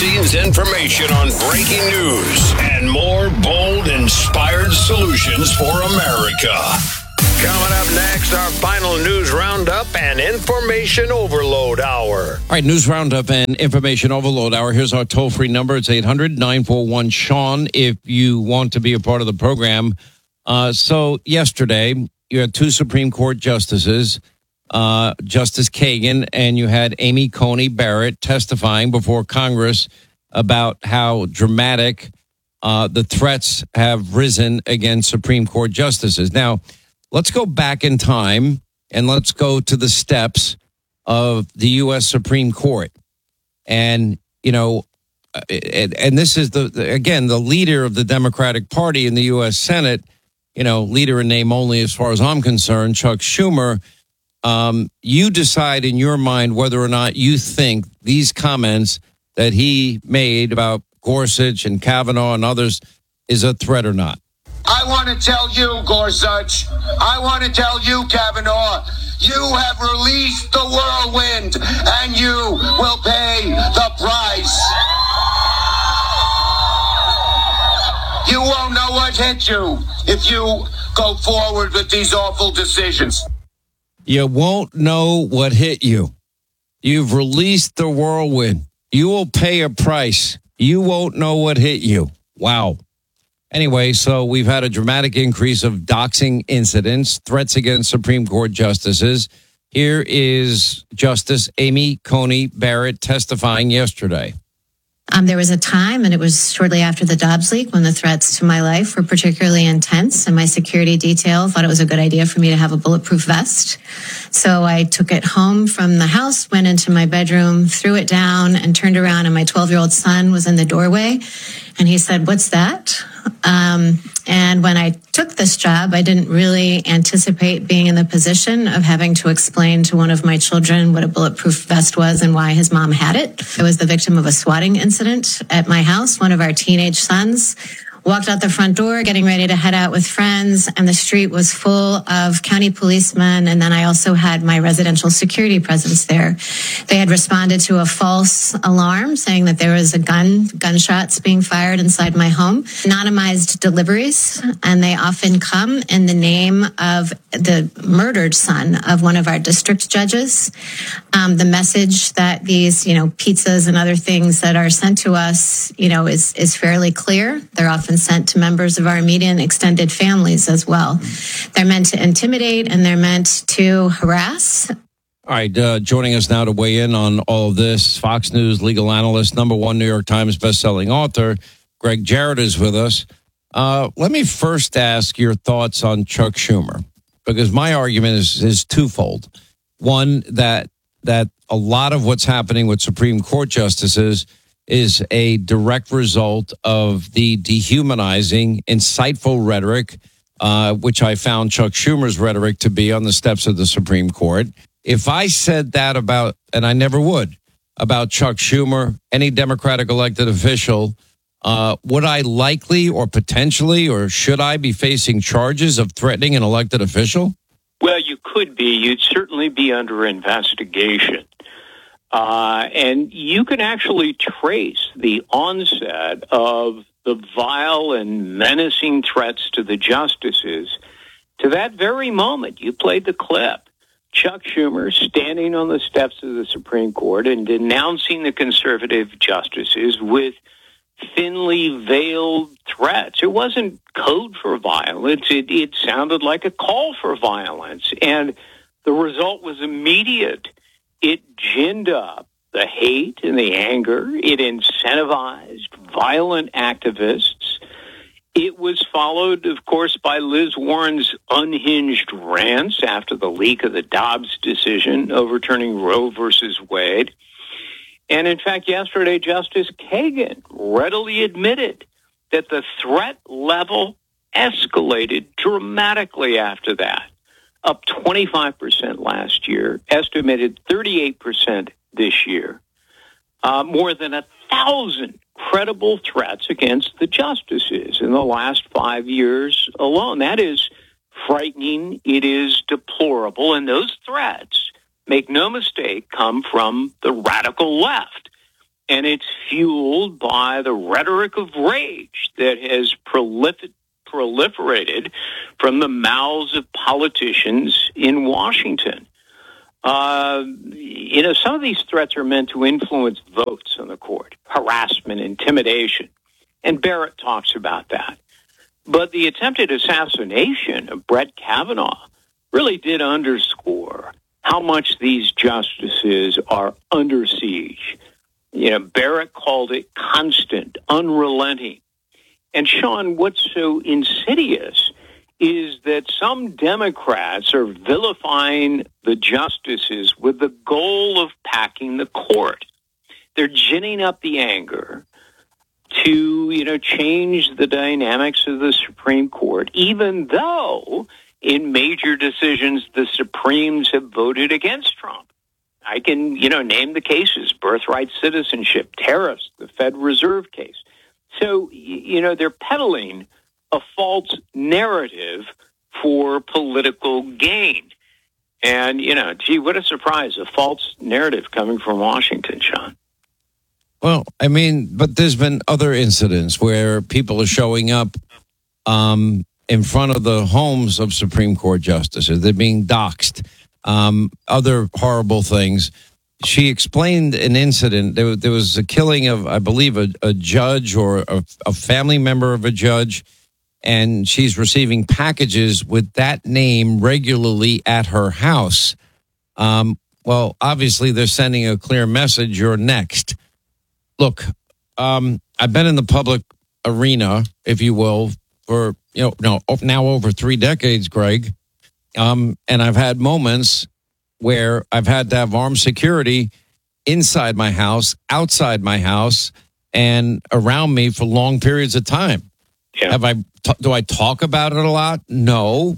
behind-the-scenes information on breaking news and more bold, inspired solutions for America. Coming up next, our final news roundup and information overload hour. All right, news roundup and information overload hour. Here's our toll-free number. It's 800-941-SEAN if you want to be a part of the program. So yesterday, you had two Supreme Court justices, Justice Kagan, and you had Amy Coney Barrett testifying before Congress about how dramatic the threats have risen against Supreme Court justices. Now, let's go back in time and let's go to the steps of the U.S. Supreme Court. And, you know, and this is, the leader of the Democratic Party in the U.S. Senate, you know, leader in name only as far as I'm concerned, Chuck Schumer. You decide in your mind whether or not you think these comments that he made about Gorsuch and Kavanaugh and others is a threat or not. I want to tell you, Gorsuch, I want to tell you, Kavanaugh, you have released the whirlwind and you will pay the price. You won't know what hit you if you go forward with these awful decisions. You won't know what hit you. You've released the whirlwind. You will pay a price. You won't know what hit you. Wow. Anyway, so we've had a dramatic increase of doxing incidents, threats against Supreme Court justices. Here is Justice Amy Coney Barrett testifying yesterday. There was a time, and it was shortly after the Dobbs leak, when the threats to my life were particularly intense, and my security detail thought it was a good idea for me to have a bulletproof vest. So I took it home from the house, went into my bedroom, threw it down, and turned around, and my 12-year-old son was in the doorway, and he said, "What's that?" And when I took this job, I didn't really anticipate being in the position of having to explain to one of my children what a bulletproof vest was and why his mom had it. I was the victim of a swatting incident at my house. One of our teenage sons walked out the front door, getting ready to head out with friends, and the street was full of county policemen. And then I also had my residential security presence there. They had responded to a false alarm saying that there was gunshots being fired inside my home. Anonymized deliveries, and they often come in the name of the murdered son of one of our district judges. The message that these, pizzas and other things that are sent to us, is fairly clear. They're often sent to members of our immediate and extended families as well. They're meant to intimidate and they're meant to harass. All right, joining us now to weigh in on all of this, Fox News legal analyst, #1 New York Times bestselling author, Greg Jarrett is with us. Let me first ask your thoughts on Chuck Schumer, because my argument is twofold. One, that a lot of what's happening with Supreme Court justices is a direct result of the dehumanizing, insightful rhetoric, which I found Chuck Schumer's rhetoric to be on the steps of the Supreme Court. If I said that about, and I never would, about Chuck Schumer, any Democratic elected official, would I likely or potentially or should I be facing charges of threatening an elected official? Well, you could be. You'd certainly be under investigation. And you can actually trace the onset of the vile and menacing threats to the justices to that very moment. You played the clip. Chuck Schumer standing on the steps of the Supreme Court and denouncing the conservative justices with thinly veiled threats. It wasn't code for violence. It sounded like a call for violence. And the result was immediate. It ginned up the hate and the anger. It incentivized violent activists. It was followed, of course, by Liz Warren's unhinged rants after the leak of the Dobbs decision overturning Roe versus Wade. And in fact, yesterday, Justice Kagan readily admitted that the threat level escalated dramatically after that, up 25% last year, estimated 38% this year. More than 1,000 credible threats against the justices in the last 5 years alone. That is frightening. It is deplorable. And those threats, make no mistake, come from the radical left. And it's fueled by the rhetoric of rage that has proliferated from the mouths of politicians in Washington. Some of these threats are meant to influence votes on the court, harassment, intimidation. And Barrett talks about that. But the attempted assassination of Brett Kavanaugh really did underscore how much these justices are under siege. Barrett called it constant, unrelenting. And Sean, what's so insidious is that some Democrats are vilifying the justices with the goal of packing the court. They're ginning up the anger to, change the dynamics of the Supreme Court, even though in major decisions the Supremes have voted against Trump. I can, name the cases: birthright citizenship, tariffs, the Fed Reserve case. So, they're peddling a false narrative for political gain. And, what a surprise, a false narrative coming from Washington, Sean. Well, but there's been other incidents where people are showing up in front of the homes of Supreme Court justices. They're being doxxed. Other horrible things. She explained an incident. There was a killing of, I believe, a judge or a family member of a judge, and she's receiving packages with that name regularly at her house. Well, obviously, they're sending a clear message: you're next. Look, I've been in the public arena, if you will, for now over 3 decades, Greg. And I've had moments where I've had to have armed security inside my house, outside my house, and around me for long periods of time. Yeah. Do I talk about it a lot? No.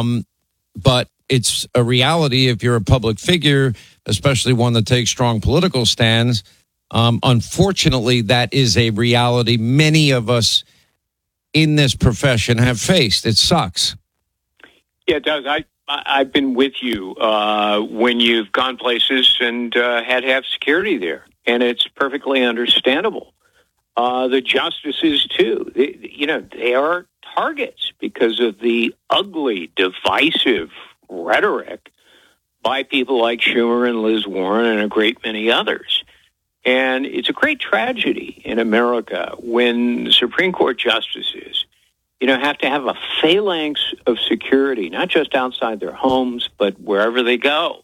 But it's a reality if you're a public figure, especially one that takes strong political stands. Unfortunately, that is a reality many of us in this profession have faced. It sucks. Yeah, it does. I've been with you when you've gone places and had to have security there, and it's perfectly understandable. The justices, too, they are targets because of the ugly, divisive rhetoric by people like Schumer and Liz Warren and a great many others. And it's a great tragedy in America when the Supreme Court justices have to have a phalanx of security, not just outside their homes, but wherever they go.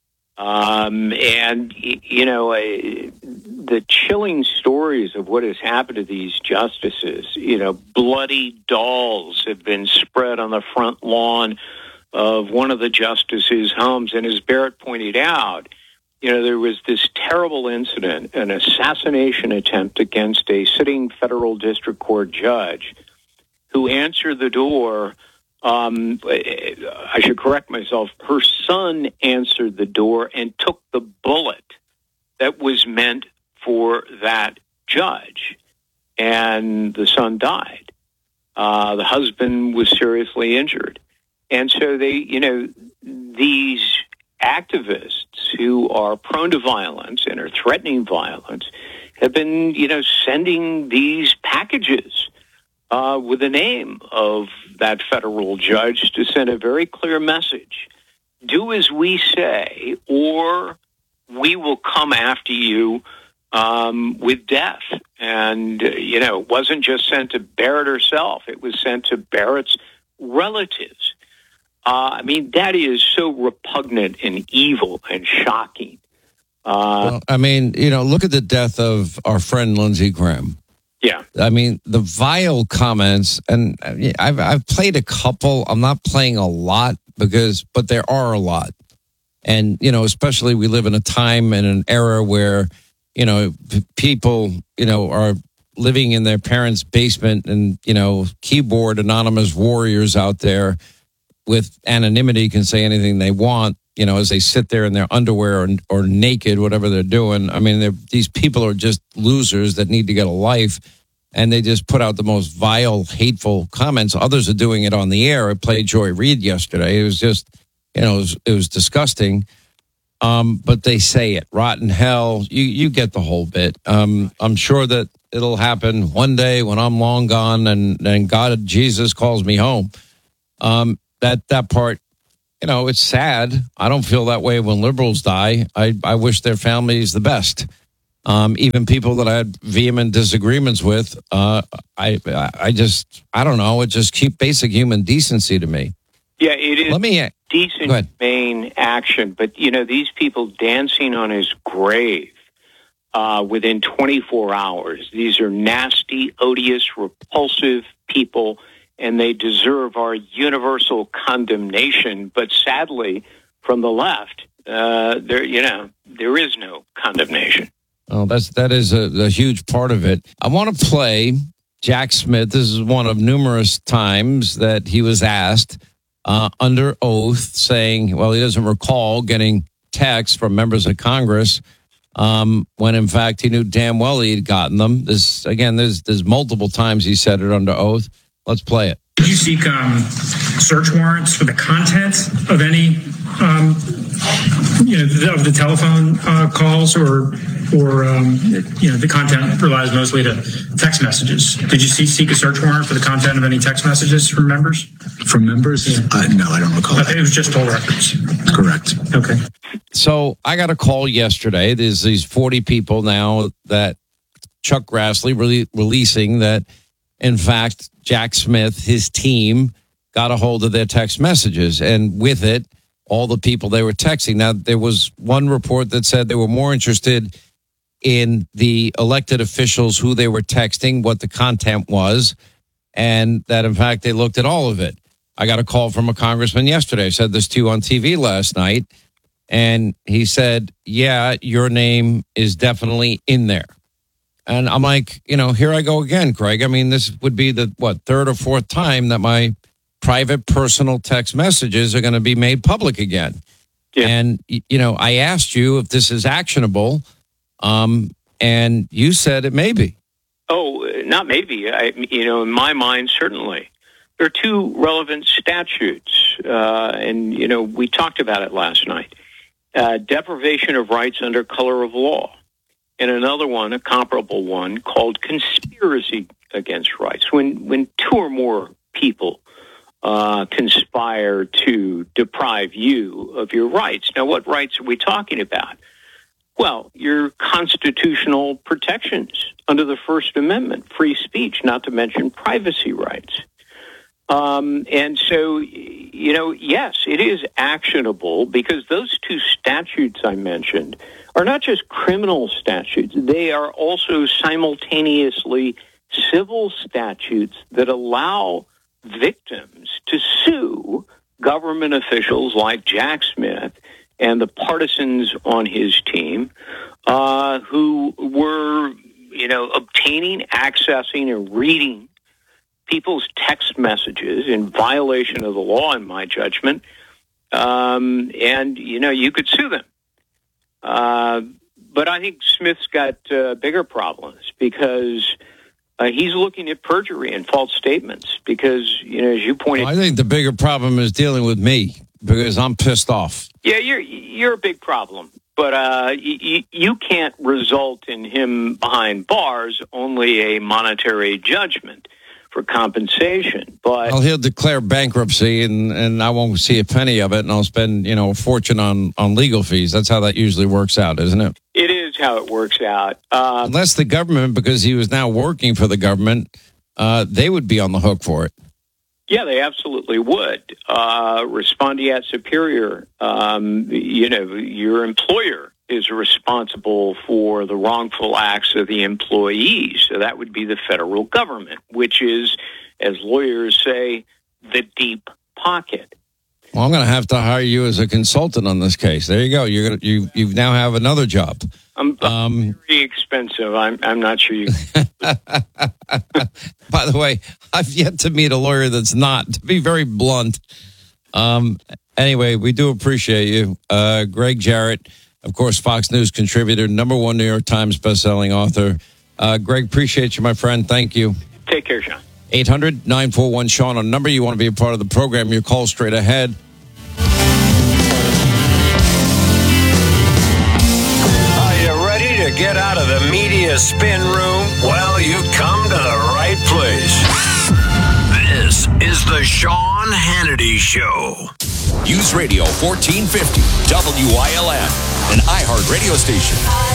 The chilling stories of what has happened to these justices, bloody dolls have been spread on the front lawn of one of the justices' homes. And as Barrett pointed out, there was this terrible incident, an assassination attempt against a sitting federal district court judge who answered the door. I should correct myself. Her son answered the door and took the bullet that was meant for that judge. And the son died. The husband was seriously injured. And so these activists who are prone to violence and are threatening violence have been, sending these packages with the name of that federal judge to send a very clear message. Do as we say, or we will come after you with death. And, it wasn't just sent to Barrett herself. It was sent to Barrett's relatives. That is so repugnant and evil and shocking. Look at the death of our friend Lindsey Graham. Yeah. The vile comments, and I've played a couple. I'm not playing a lot but there are a lot. And, especially we live in a time and an era where, people, are living in their parents' basement and, keyboard anonymous warriors out there with anonymity can say anything they want, as they sit there in their underwear or naked, whatever they're doing. These people are just losers that need to get a life, and they just put out the most vile, hateful comments. Others are doing it on the air. I played Joy Reid yesterday. It was just, it was disgusting. but they say it. Rotten hell. You get the whole bit. I'm sure that it'll happen one day when I'm long gone and God, Jesus calls me home. That part, it's sad. I don't feel that way when liberals die. I wish their families the best. Even people that I had vehement disagreements with, I don't know. It just keep basic human decency to me. Yeah, it is decent, humane action. But, these people dancing on his grave within 24 hours, these are nasty, odious, repulsive people, and they deserve our universal condemnation. But sadly, from the left, there is no condemnation. Oh, that is a huge part of it. I want to play Jack Smith. This is one of numerous times that he was asked under oath, saying, well, he doesn't recall getting texts from members of Congress when, in fact, he knew damn well he had gotten them. There's multiple times he said it under oath. Let's play it. Did you seek search warrants for the content of any, of the telephone calls or the content relies mostly to text messages? Did you seek a search warrant for the content of any text messages from members? From members? Yeah. No, I don't recall. It was just poll records. Correct. Okay. So I got a call yesterday. There's these 40 people now that Chuck Grassley releasing that, in fact, Jack Smith, his team, got a hold of their text messages, and with it, all the people they were texting. Now, there was one report that said they were more interested in the elected officials, who they were texting, what the content was, and that, in fact, they looked at all of it. I got a call from a congressman yesterday. I said this to you on TV last night, and he said, yeah, your name is definitely in there. And I'm like, here I go again, Craig. I mean, this would be the, third or fourth time that my private personal text messages are going to be made public again. Yeah. And, I asked you if this is actionable, and you said it may be. Oh, not maybe. In my mind, certainly. There are two relevant statutes, and, we talked about it last night. Deprivation of rights under color of law. And another one, a comparable one, called conspiracy against rights. When two or more people conspire to deprive you of your rights. Now, what rights are we talking about? Well, your constitutional protections under the First Amendment, free speech, not to mention privacy rights. And so, yes, it is actionable because those two statutes I mentioned are not just criminal statutes. They are also simultaneously civil statutes that allow victims to sue government officials like Jack Smith and the partisans on his team who were, obtaining, accessing, and reading people's text messages in violation of the law, in my judgment. And, you could sue them. But I think Smith's got bigger problems because he's looking at perjury and false statements because, as you pointed out. I think the bigger problem is dealing with me because I'm pissed off. Yeah, you're a big problem. But you can't result in him behind bars, only a monetary judgment for compensation. But he'll declare bankruptcy, and I won't see a penny of it, and I'll spend a fortune on legal fees. That's how that usually works out, isn't it? It is how it works out. Unless the government, because he was now working for the government, they would be on the hook for it. Yeah, they absolutely would. Respondeat superior, your employer is responsible for the wrongful acts of the employees. So that would be the federal government, which is, as lawyers say, the deep pocket. Well, I'm going to have to hire you as a consultant on this case. There you go. You now have another job. I'm very expensive. I'm not sure you. By the way, I've yet to meet a lawyer that's not. To be very blunt. Anyway, we do appreciate you, Greg Jarrett, of course, Fox News contributor, #1 New York Times bestselling author. Greg, appreciate you, my friend. Thank you. Take care, Sean. 800-941-SEAN, a number you want to be a part of the program. Your call straight ahead. get out of the media spin room? Well, you come to the right place. This is the Sean Hannity Show. News Radio 1450, WILM, an iHeart radio station.